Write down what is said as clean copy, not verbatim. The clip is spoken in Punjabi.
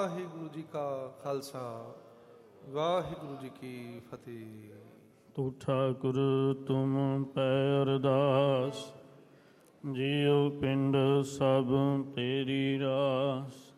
ਵਾਹਿਗੁਰੂ ਜੀ ਕਾ ਖਾਲਸਾ, ਵਾਹਿਗੁਰੂ ਜੀ ਕੀ ਫਤਿਹ। ਤੂੰ ਠਾਕੁਰ ਤੁਮ ਪੈ ਅਰਦਾਸ, ਜੀਉ ਪਿੰਡ ਸਭ ਤੇਰੀ ਰਾਸ।